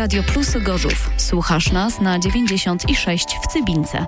Radio Plus Gorzów. Słuchasz nas na 96 w Cybince.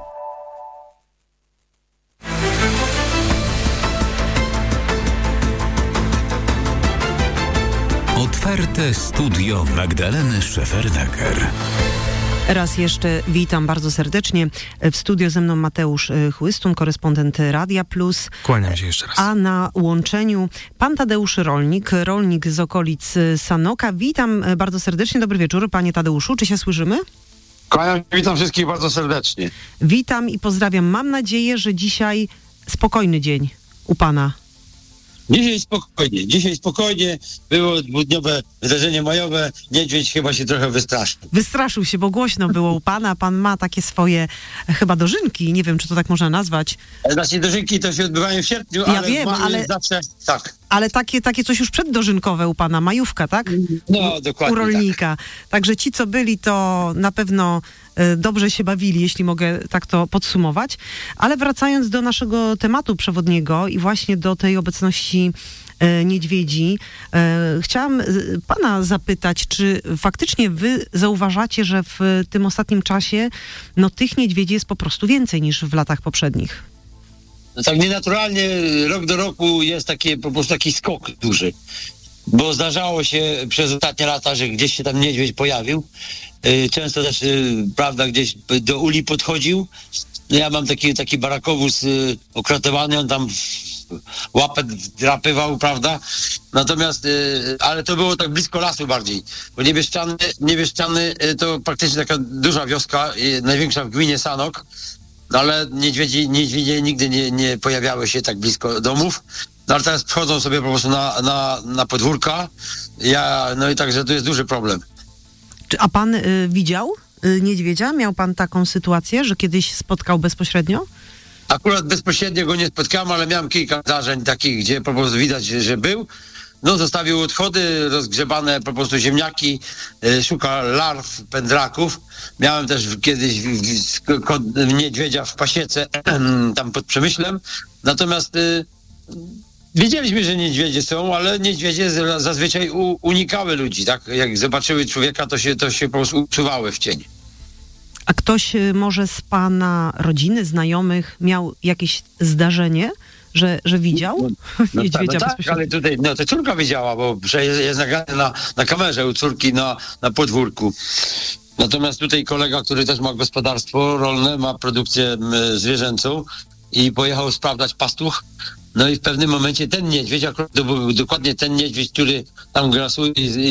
Otwarte studio Magdaleny Szefernaker. Raz jeszcze witam bardzo serdecznie. W studio ze mną Mateusz Chłystun, korespondent Radia Plus. Kłaniam się jeszcze raz. A na łączeniu pan Tadeusz rolnik z okolic Sanoka. Witam bardzo serdecznie. Dobry wieczór, panie Tadeuszu. Czy się słyszymy? Kłaniam, witam wszystkich bardzo serdecznie. Witam i pozdrawiam. Mam nadzieję, że dzisiaj spokojny dzień u pana. Dzisiaj spokojnie, było dwudniowe wydarzenie majowe, niedźwiedź chyba się trochę wystraszył. Wystraszył się, bo głośno było u pana, pan ma takie swoje chyba dożynki, nie wiem, czy to tak można nazwać. Znaczy dożynki to się odbywają w sierpniu, ja ale wiem, ale zawsze tak. Ale takie coś już przeddożynkowe u pana, majówka, tak? No, dokładnie. U rolnika. Tak. Także ci, co byli, to na pewno dobrze się bawili, jeśli mogę tak to podsumować. Ale wracając do naszego tematu przewodniego i właśnie do tej obecności niedźwiedzi, chciałam pana zapytać, czy faktycznie wy zauważacie, że w tym ostatnim czasie tych niedźwiedzi jest po prostu więcej niż w latach poprzednich? No tak nienaturalnie rok do roku jest po prostu taki skok duży. Bo zdarzało się przez ostatnie lata, że gdzieś się tam niedźwiedź pojawił. Często też, prawda, gdzieś do uli podchodził. Ja mam taki barakowóz okratowany, on tam łapę drapywał, prawda? Natomiast, ale to było tak blisko lasu bardziej. Bo Niebieszczany to praktycznie taka duża wioska, największa w gminie Sanok. Ale niedźwiedzie nigdy nie pojawiały się tak blisko domów. No ale teraz wchodzą sobie po prostu na podwórka. No i także to jest duży problem. A pan widział niedźwiedzia? Miał pan taką sytuację, że kiedyś spotkał bezpośrednio? Akurat bezpośrednio go nie spotkałem, ale miałem kilka zdarzeń takich, gdzie po prostu widać, że był. No zostawił odchody, rozgrzebane po prostu ziemniaki, szuka larw, pędraków. Miałem też kiedyś niedźwiedzia w pasiece tam pod Przemyślem. Natomiast wiedzieliśmy, że niedźwiedzie są, ale niedźwiedzie zazwyczaj unikały ludzi, tak? Jak zobaczyły człowieka, to się po prostu usuwały w cień. A ktoś może z pana rodziny, znajomych miał jakieś zdarzenie, że widział niedźwiedzia bezpośrednio? Tak, ale tutaj to córka widziała, bo jest nagrane na kamerze u córki na podwórku. Natomiast tutaj kolega, który też ma gospodarstwo rolne, ma produkcję zwierzęcą i pojechał sprawdzać pastuch. No i w pewnym momencie ten niedźwiedź, to był dokładnie ten niedźwiedź, który tam grasuje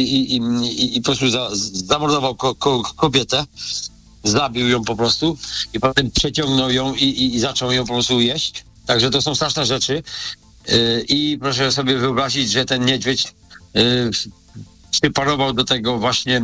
i po prostu zamordował kobietę. Zabił ją po prostu i potem przeciągnął ją i zaczął ją po prostu jeść. Także to są straszne rzeczy. I proszę sobie wyobrazić, że ten niedźwiedź przyparował do tego właśnie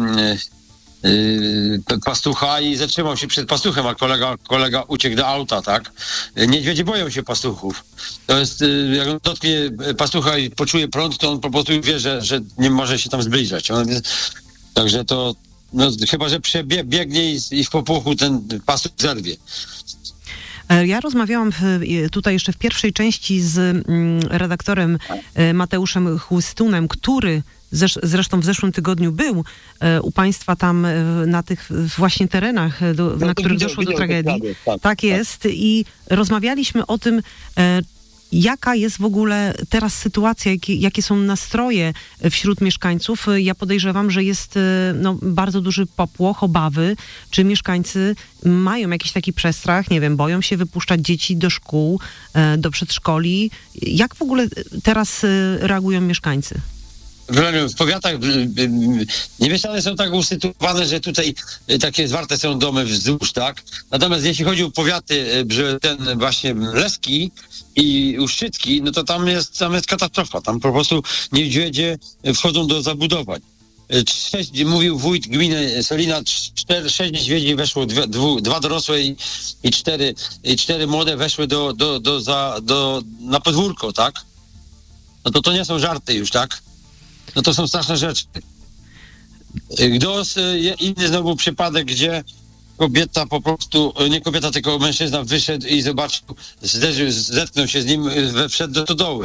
pastucha i zatrzymał się przed pastuchem, a kolega uciekł do auta, tak? Niedźwiedzie boją się pastuchów. To jest, jak on dotknie pastucha i poczuje prąd, to on po prostu wie, że nie może się tam zbliżać. Także to, chyba że przebiegnie i w popłochu ten pastuch zerwie. Ja rozmawiałam tutaj jeszcze w pierwszej części z redaktorem Mateuszem Chłystunem, który zresztą w zeszłym tygodniu był u państwa tam na tych właśnie terenach, na których doszło do tragedii. Tak jest. I rozmawialiśmy o tym, jaka jest w ogóle teraz sytuacja, jakie są nastroje wśród mieszkańców. Ja podejrzewam, że jest bardzo duży popłoch, obawy. Czy mieszkańcy mają jakiś taki przestrach? Nie wiem, boją się wypuszczać dzieci do szkół, do przedszkoli. Jak w ogóle teraz reagują mieszkańcy? W powiatach Niebieszczane są tak usytuowane, że tutaj takie zwarte są domy wzdłuż, tak? Natomiast jeśli chodzi o powiaty, że ten właśnie Leski i Uszczycki, no to tam jest katastrofa. Tam po prostu niedźwiedzie wchodzą do zabudowań. Mówił wójt gminy Solina, 6 niedźwiedzi weszło, 2 dorosłe i 4 młode weszły na podwórko, tak? No to nie są żarty już, tak? No to są straszne rzeczy. Gdos, inny znowu przypadek, gdzie kobieta po prostu, nie kobieta, tylko mężczyzna wyszedł i zobaczył, zetknął się z nim, wszedł do stodoły.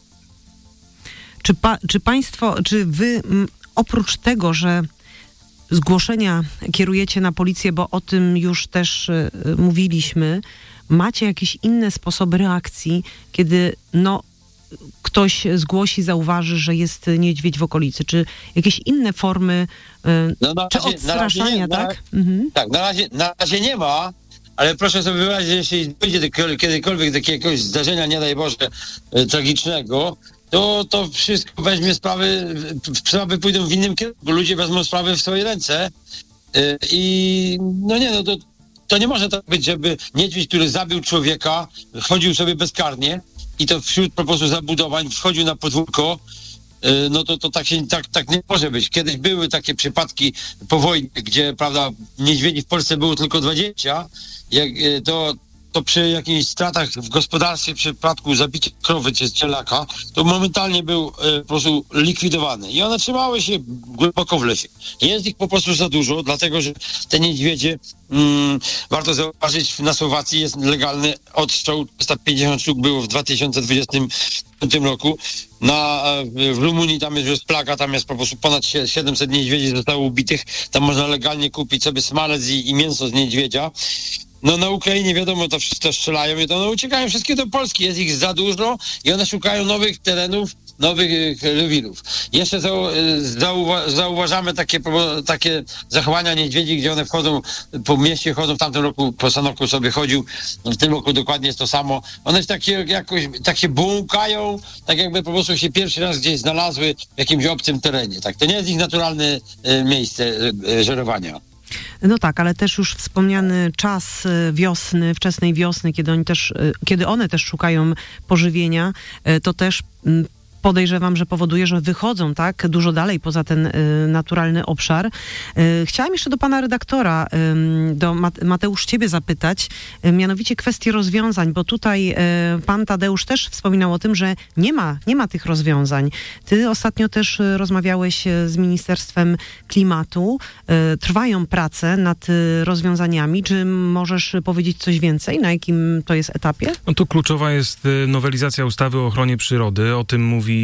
Czy państwo, czy wy oprócz tego, że zgłoszenia kierujecie na policję, bo o tym już też mówiliśmy. Macie jakieś inne sposoby reakcji, kiedy ktoś zgłosi, zauważy, że jest niedźwiedź w okolicy? Czy jakieś inne formy czy odstraszania, tak? Tak, na razie nie ma, ale proszę sobie wyobrazić, że jeśli dojdzie kiedykolwiek do jakiegoś zdarzenia, nie daj Boże, tragicznego, to wszystko weźmie sprawy pójdą w innym kierunku. Ludzie wezmą sprawy w swoje ręce i to nie może tak być, żeby niedźwiedź, który zabił człowieka, chodził sobie bezkarnie i to wśród po prostu zabudowań wchodził na podwórko, to tak nie może być. Kiedyś były takie przypadki po wojnie, gdzie, prawda, niedźwiedzi w Polsce było tylko 20, to przy jakichś stratach w gospodarstwie, przy przypadku zabicia krowy czy cielaka, to momentalnie był po prostu likwidowany. I one trzymały się głęboko w lesie. Jest ich po prostu za dużo, dlatego że te niedźwiedzie, warto zauważyć, na Słowacji jest legalny odstrzał, 150 sztuk było w 2025 roku. W Rumunii tam jest plaga, tam jest po prostu ponad 700 niedźwiedzi zostało ubitych. Tam można legalnie kupić sobie smalec i mięso z niedźwiedzia. Na Ukrainie wiadomo, to wszyscy strzelają i to uciekają wszystkie do Polski. Jest ich za dużo i one szukają nowych terenów, nowych rewirów. Jeszcze zauważamy takie zachowania niedźwiedzi, gdzie one wchodzą po mieście, w tamtym roku po Sanoku sobie chodził, w tym roku dokładnie jest to samo. One takie błąkają, tak jakby po prostu się pierwszy raz gdzieś znalazły w jakimś obcym terenie. Tak, to nie jest ich naturalne miejsce żerowania. No tak, ale też już wspomniany czas wiosny, wczesnej wiosny, kiedy one też szukają pożywienia, to też podejrzewam, że powoduje, że wychodzą tak dużo dalej poza ten naturalny obszar. Chciałam jeszcze do pana redaktora, do Mateusz, ciebie zapytać, mianowicie kwestię rozwiązań, bo tutaj pan Tadeusz też wspominał o tym, że nie ma tych rozwiązań. Ty ostatnio też rozmawiałeś z Ministerstwem Klimatu. Trwają prace nad rozwiązaniami. Czy możesz powiedzieć coś więcej? Na jakim to jest etapie? No tu kluczowa jest nowelizacja ustawy o ochronie przyrody. O tym mówi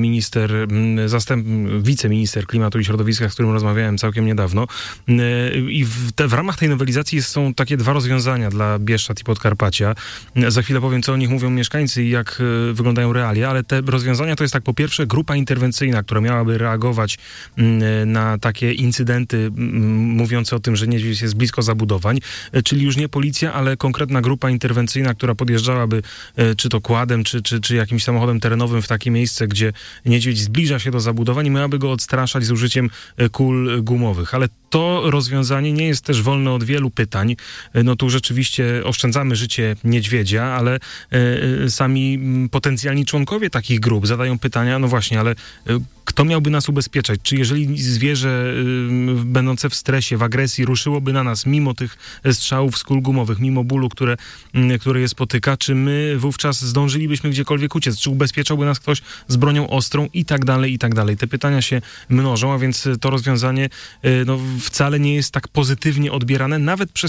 wiceminister klimatu i środowiska, z którym rozmawiałem całkiem niedawno. I w ramach tej nowelizacji są takie dwa rozwiązania dla Bieszczad i Podkarpacia. Za chwilę powiem, co o nich mówią mieszkańcy i jak wyglądają realia, ale te rozwiązania to jest tak, po pierwsze, grupa interwencyjna, która miałaby reagować na takie incydenty mówiące o tym, że niedźwiedź jest blisko zabudowań, czyli już nie policja, ale konkretna grupa interwencyjna, która podjeżdżałaby czy to quadem, czy jakimś samochodem terenowym w takie miejsce, gdzie niedźwiedź zbliża się do zabudowań i miałaby go odstraszać z użyciem kul gumowych. Ale to rozwiązanie nie jest też wolne od wielu pytań. No tu rzeczywiście oszczędzamy życie niedźwiedzia, ale sami potencjalni członkowie takich grup zadają pytania, no właśnie, ale kto miałby nas ubezpieczać? Czy jeżeli zwierzę będące w stresie, w agresji ruszyłoby na nas mimo tych strzałów z kul gumowych, mimo bólu, które je spotyka, czy my wówczas zdążylibyśmy gdziekolwiek uciec? Czy ubezpieczałby nas ktoś z bronią ostrą? I tak dalej, i tak dalej. Te pytania się mnożą, a więc to rozwiązanie wcale nie jest tak pozytywnie odbierane, nawet przez